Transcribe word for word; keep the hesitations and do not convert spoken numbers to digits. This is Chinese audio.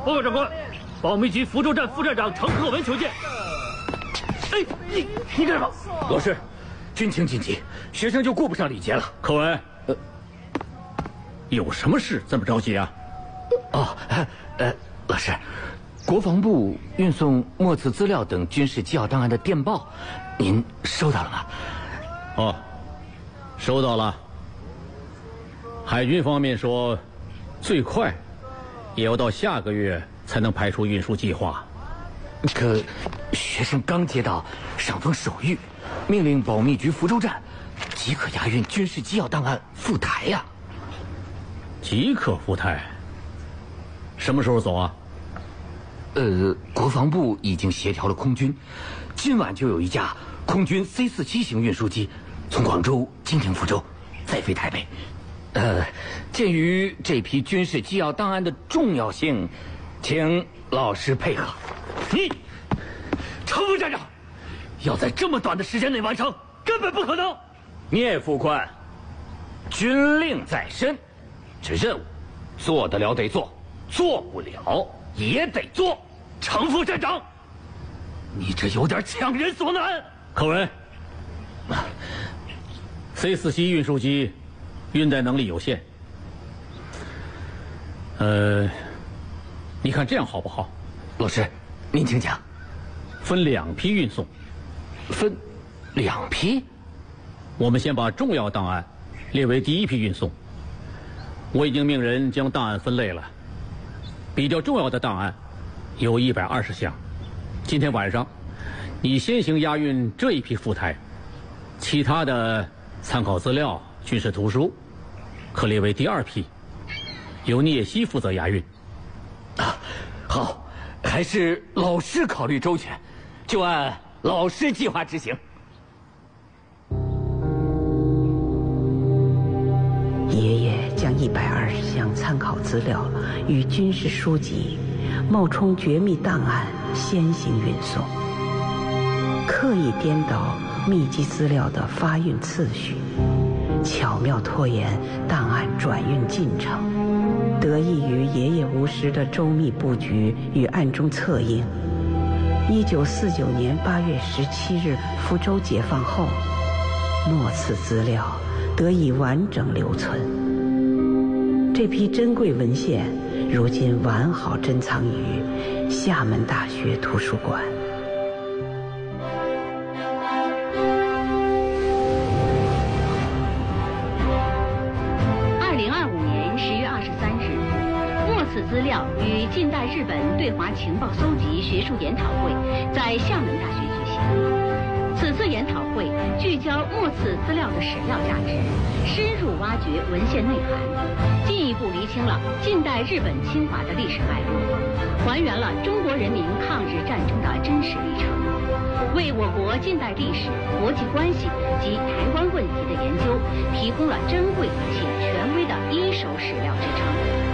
报告长官，保密局福州站副站长程克文求见。哎，你你干什么？ 老师，军情紧急，学生就顾不上礼节了。 克文，呃，有什么事这么着急啊？ 哦，呃，老师，国防部运送墨次资料等军事机要档案的电报，您收到了吗？ 哦，收到了。海军方面说，最快也要到下个月才能排出运输计划。 可学生刚接到上峰手谕，命令保密局福州站即可押运军事机要档案赴台呀、啊。 即可赴台？什么时候走啊？ 呃，国防部已经协调了空军，今晚就有一架空军 C 四七型运输机从广州经停福州，再飞台北。呃，鉴于这批军事机要档案的重要性，请老师配合。你，程副站长，要在这么短的时间内完成，根本不可能。聂副官，军令在身，这任务做得了得做，做不了也得做。程副站长，你这有点强人所难。 克文 ，C 四七运输机运载能力有限，呃，你看这样好不好？ 老师，您请讲。 分两批运送。 分两批？ 我们先把重要档案列为第一批运送。我已经命人将档案分类了，比较重要的档案有一百二十项。今天晚上，你先行押运这一批赴台，其他的参考资料、军事图书可列为第二批，由聂西负责押运。 啊，好，还是老师考虑周全，就按老师计划执行。 爷爷将一百二十项参考资料与军事书籍冒充绝密档案先行运送，刻意颠倒密集资料的发运次序，巧妙拖延档案转运进程。得益于爷爷无私的周密布局与暗中策应，一九四九年八月十七日福州解放后，墨次资料得以完整留存。这批珍贵文献如今完好珍藏于厦门大学图书馆。 二零二五年十月二十三日，墨次资料与近代日本对华情报搜集学术研讨会在厦门大学举行。此次研讨会聚焦墨次资料的史料价值，深入挖掘文献内涵，进一步厘清了近代日本侵华的历史脉络，还原了中国人民抗日战争的真实历程，为我国近代历史、国际关系及台湾问题的研究提供了珍贵且权威的一手史料支撑。